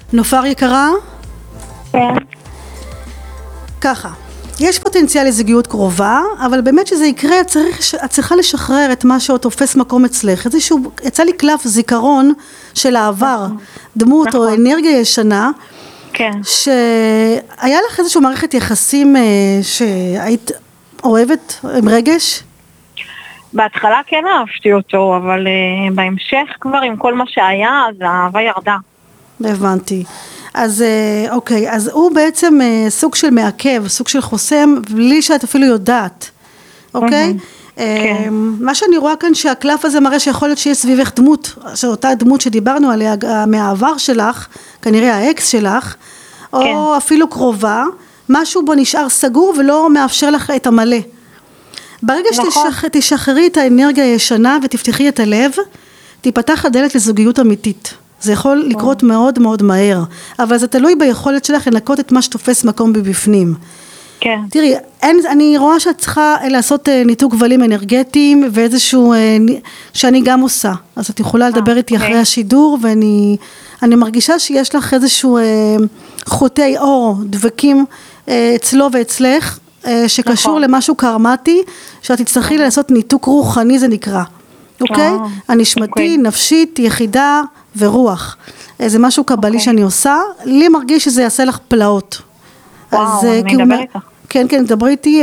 נופר יקרה? כן. ככה, יש פוטנציאל לזוגיות קרובה, אבל באמת שזה יקרה, את צריכה לשחרר את מה שעוד תופס מקום אצלך. יצא לי קלף זיכרון של העבר, דמות או אנרגיה ישנה, כן. שהיה לך איזושהי מערכת יחסים שהיית אוהבת עם רגש? בהתחלה כן אהבתי אותו, אבל בהמשך כבר עם כל מה שהיה, אז האהבה ירדה. הבנתי. אז אוקיי, אז הוא בעצם סוג של מעכב, סוג של חוסם, בלי שאת אפילו יודעת, אוקיי? כן. מה שאני רואה כאן שהקלף הזה מראה שיכול להיות שיש סביבך דמות, שאותה דמות שדיברנו עליה מהעבר שלך, כנראה האקס שלך, או אפילו קרובה, משהו בו נשאר סגור ולא מאפשר לך את המלא. ברגע שתשחררי את האנרגיה הישנה ותפתחי את הלב, תיפתח הדלת לזוגיות אמיתית. זה יכול לקרות מאוד מאוד מהר, אבל זה תלוי ביכולת שלך לנקות את מה שתופס מקום בבפנים. כן. תראי, אני רואה שאת צריכה לעשות ניתוק גבלים אנרגטיים, ואיזשהו, שאני גם עושה. אז את יכולה לדבר איתי אחרי השידור, ואני מרגישה שיש לך איזשהו חוטי אור, דבקים אצלו ואצלך, שקשור למשהו קרמטי, שאת תצטרכי לעשות ניתוק רוחני, זה נקרא. אוקיי? הנשמתי, נפשית, יחידה ורוח. זה משהו קבלי שאני עושה, לי מרגיש שזה יעשה לך פלאות. וואו, אני אדבר איתך. כן, דברי איתי,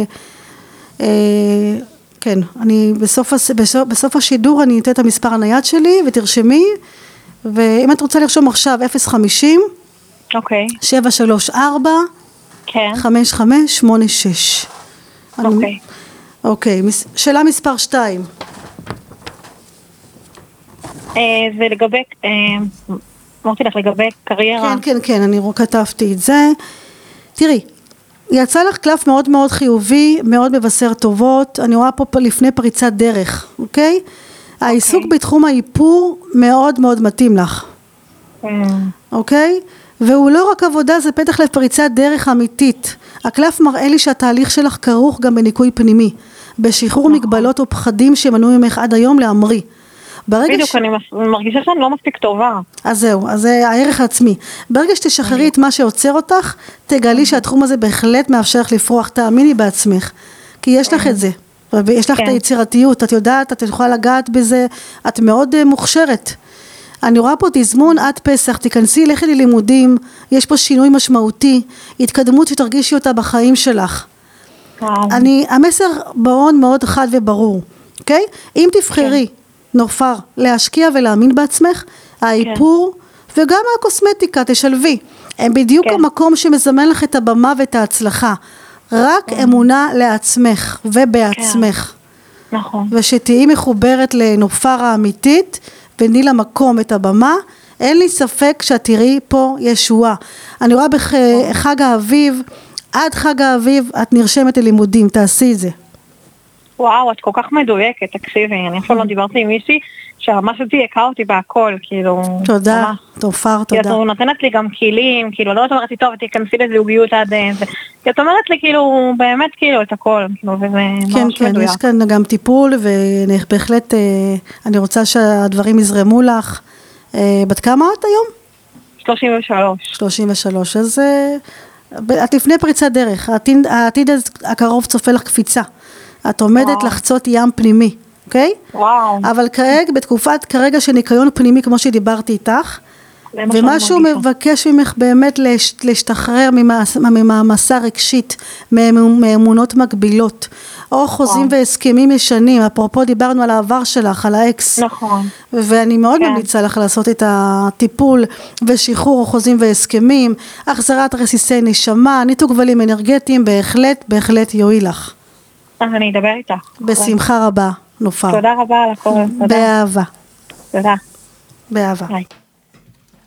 כן, אני בסוף השידור אני אתן את המספר הנייד שלי ותרשמי, ואם את רוצה לרשום עכשיו 050, אוקיי. 734, כן. 5586. אוקיי. אוקיי, שאלה מספר 2. זה לגבי, אמרתי לך לגבי קריירה. כן, אני כתבתי את זה. תראי, יצא לך קלף מאוד מאוד חיובי, מאוד מבשר טובות, אני רואה פה לפני פריצת דרך, אוקיי? העיסוק בתחום האיפור מאוד מאוד מתאים לך, אוקיי? והוא לא רק עבודה, זה פתח לפריצת דרך אמיתית. הקלף מראה לי שהתהליך שלך כרוך גם בניקוי פנימי, בשחרור מגבלות או פחדים שמנעו ממך עד היום להמריא. בדיוק, אני מרגישה שאני לא מספיק טובה. אז זהו, אז זה הערך העצמי. ברגע שתשחררי את מה שעוצר אותך, תגלי שהתחום הזה בהחלט מאפשר לך לפרוח, תאמיני בעצמך, כי יש לך את זה, ויש לך את היצירתיות, את יודעת, את יכולה לגעת בזה, את מאוד מוכשרת. אני רואה פה תזמון עד פסח, תיכנסי, לכי ללימודים, יש פה שינוי משמעותי, התקדמות שתרגישי אותה בחיים שלך. המסר מאוד מאוד חד וברור, אוקיי? אם תבחרי, נופר, להשקיע ולהאמין בעצמך, האיפור וגם הקוסמטיקה, תשלבי. הם בדיוק המקום שמזמן לך את הבמה ואת ההצלחה. רק אמונה לעצמך ובעצמך. נכון. ושתהי מחוברת לנופר האמיתית, וני למקום את הבמה, אין לי ספק שאת תראי פה ישועה. אני רואה בחג האביב, עד חג האביב, את נרשמת ללימודים, תעשי את זה. וואו, את כל כך מדויקת, תקשיבי, אני אפילו לא דיברתי עם מישהי שממש דייקה אותי בהכל, כאילו... תודה, תופר, תודה. כי את נותנת לי גם כלים, כאילו, לא אומרת לי, טוב, תיכנסי לזוגיות עד זה, כי את אומרת לי, כאילו, באמת, כאילו, את הכל, כאילו, וזה ממש מדויק. יש כאן גם טיפול, ובהחלט אני רוצה שהדברים יזרמו לך. בת כמה את היום? 33. 33, אז את לפני פריצת דרך, העתיד הקרוב צופה לך קפיצה. את עומדת לחצות ים פנימי, אוקיי? וואו. אבל בתקופת כרגע של ניקיון פנימי, כמו שדיברתי איתך, ומשהו מבקש ממך באמת להשתחרר ממעמסה רגשית, מאמונות מקבילות, או חוזים והסכמים ישנים, אפרופו דיברנו על העבר שלך, על האקס. נכון. ואני מאוד ממליצה לך לעשות את הטיפול ושחרור חוזים והסכמים, החזרת רסיסי נשמה, ניתוק גבלים אנרגטיים, בהחלט יועיל לך. אז אני אדבר איתך. בשמחה רבה, נופר. תודה רבה על הכל. באהבה. תודה. באהבה. ביי.